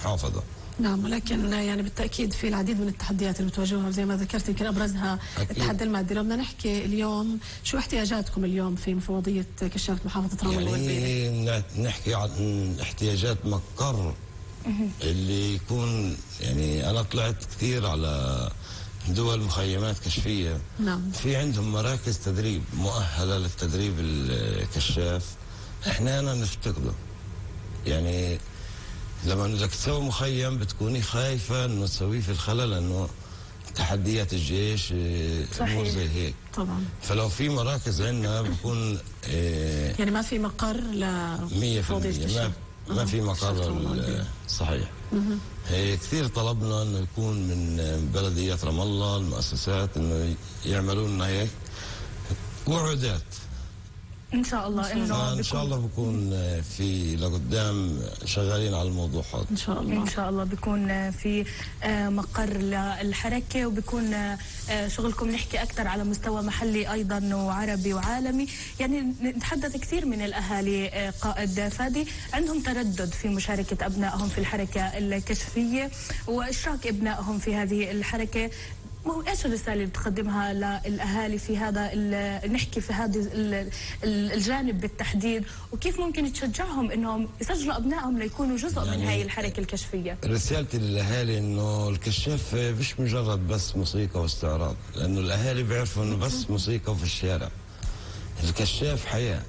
المحافظة. نعم، ولكن يعني بالتأكيد في العديد من التحديات اللي بتواجهوها، وزي ما ذكرت يمكن أبرزها التحدي المادي. لو بدنا نحكي اليوم شو احتياجاتكم اليوم في مفوضية كشافة محافظة رام الله والبيرة؟ يعني نحكي عن احتياجات مقر اللي يكون، يعني أنا طلعت كثير على دول مخيمات كشفية. نعم. في عندهم مراكز تدريب مؤهلة للتدريب الكشاف، احنا نفتقده. يعني لما بدك تسوي مخيم بتكوني خايفة انه تسويه في الخلا، لانه تحديات الجيش امور زي هيك. طبعا. فلو في مراكز عندنا بكون يعني ما في مقر ل 100%. ما في مقر. صحيح. كثير طلبنا انه يكون من بلديات رام الله المؤسسات انه يعملوا لنا هيك وعودات. ان شاء الله ان شاء الله بكون في لقدام شغالين على الموضوع هذا ان شاء الله. ان شاء الله بيكون في مقر للحركه، وبيكون شغلكم نحكي اكثر على مستوى محلي ايضا وعربي وعالمي. يعني نتحدث كثير من الاهالي قائد فادي عندهم تردد في مشاركه ابنائهم في الحركه الكشفيه واشراك ابنائهم في هذه الحركه. ايش الرساله اللي بتقدمها للاهالي في هذا نحكي في هذا الجانب بالتحديد، وكيف ممكن تشجعهم انهم يسجلوا ابنائهم ليكونوا جزء من هاي الحركه الكشفيه؟ رسالتي للاهالي انه الكشاف مش مجرد بس موسيقى واستعراض، لانه الاهالي بيعرفوا انه بس موسيقى وفي الشارع. الكشاف حياه،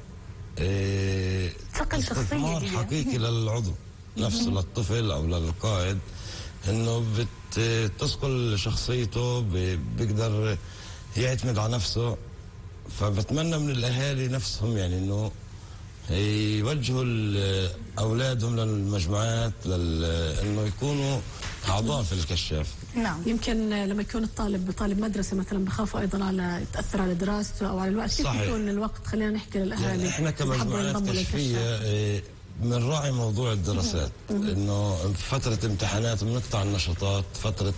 ثقل شخصيه حقيقي للعضو نفسه، للطفل او للقائد، انه بتصقل شخصيته، بيقدر يعتمد على نفسه. فبتمنى من الاهالي نفسهم يعني انه يوجهوا اولادهم للمجموعات، انه يكونوا اعضاء في الكشاف. نعم. يمكن لما يكون طالب مدرسه مثلا بخافوا ايضا على يتاثر على دراسته او على الوقت. كيف يكون الوقت؟ خلينا نحكي للاهالي. يعني احنا كمجموعات كشفيه بنراعي موضوع الدراسات، انه فتره امتحانات بنقطع النشاطات، فتره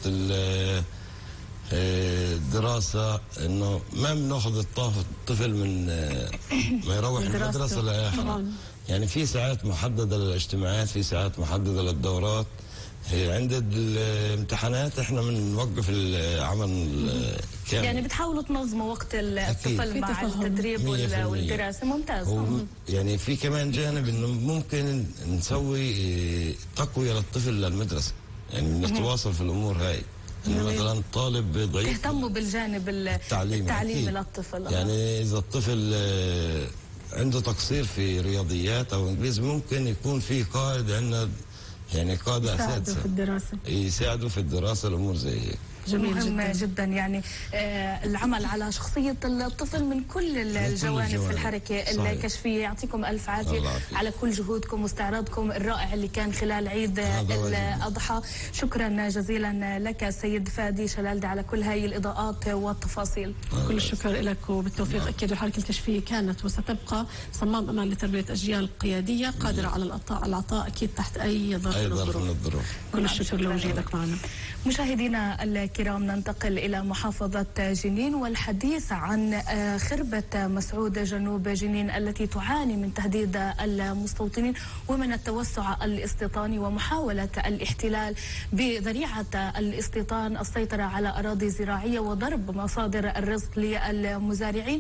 الدراسه انه ما بناخذ الطفل من ما يروح المدرسه لاخره. يعني في ساعات محدده للاجتماعات، في ساعات محدده للدورات. عند الامتحانات احنا بنوقف العمل كامل. يعني بتحاولوا تنظموا وقت الطفل مع التدريب والدراسه. ممتاز. يعني في كمان جانب انه ممكن نسوي تقويه للطفل للمدرسه، يعني نتواصل في الامور هاي. انه مثلا طالب ضعيف تهتموا بالجانب التعليمي للطفل. يعني اذا الطفل عنده تقصير في رياضيات او انجليزي، ممكن يكون في قائد عندنا، يعني قادة أساتذة في الدراسة يساعدوا في الدراسة، الأمور زي هيك. جميل مهم جدا. يعني العمل على شخصية الطفل من كل الجوانب في الحركة الكشفية. يعطيكم ألف عافية على كل جهودكم واستعراضكم الرائع اللي كان خلال عيد الأضحى. شكرا جزيلا لك سيد فادي شلالدي على كل هاي الإضاءات والتفاصيل. كل الشكر لك وبالتوفيق. أكيد الحركة الكشفية كانت وستبقى صمام أمان لتربية أجيال قيادية قادرة على العطاء أكيد تحت أي ظرف من الظروف. كل الشكر لوجودك معنا. مشاهدينا الكرام، ننتقل إلى محافظة جنين والحديث عن خربة مسعود جنوب جنين التي تعاني من تهديد المستوطنين ومن التوسع الاستيطاني ومحاولة الاحتلال بذريعة الاستيطان السيطرة على أراضي زراعية وضرب مصادر الرزق للمزارعين،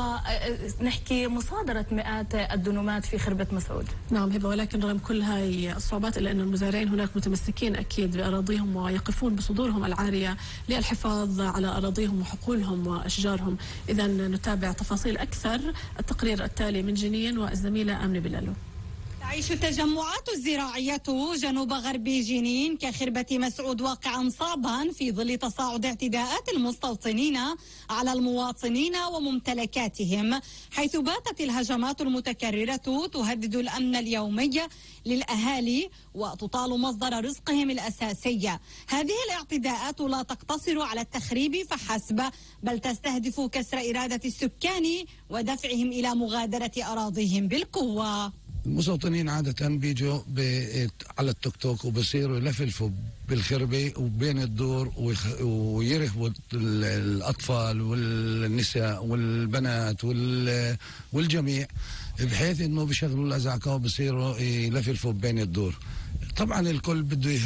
ونحكي مصادرة مئات الدنومات في خربة مسعود. نعم هبة، ولكن رغم كل هاي الصعوبات إلا أن المزارعين هناك متمسكين أكيد بأراضيهم ويقفون بصدورهم العارية للحفاظ على أراضيهم وحقولهم وأشجارهم. إذا نتابع تفاصيل أكثر التقرير التالي من جنين والزميلة آمنة بلالو. تعيش التجمعات الزراعية جنوب غرب جنين كخربة مسعود واقعا صعبا في ظل تصاعد اعتداءات المستوطنين على المواطنين وممتلكاتهم، حيث باتت الهجمات المتكررة تهدد الأمن اليومي للأهالي وتطال مصدر رزقهم الأساسي. هذه الاعتداءات لا تقتصر على التخريب فحسب، بل تستهدف كسر إرادة السكان ودفعهم إلى مغادرة أراضيهم بالقوة. المستوطنين عادة بيجوا على التوك توك وبصيروا يلفلفوا بالخربة وبين الدور ويرهبوا الأطفال والنساء والبنات والجميع، بحيث انه بيشغلوا الأزعكة وبصيروا يلفلفوا بين الدور. طبعا الكل بده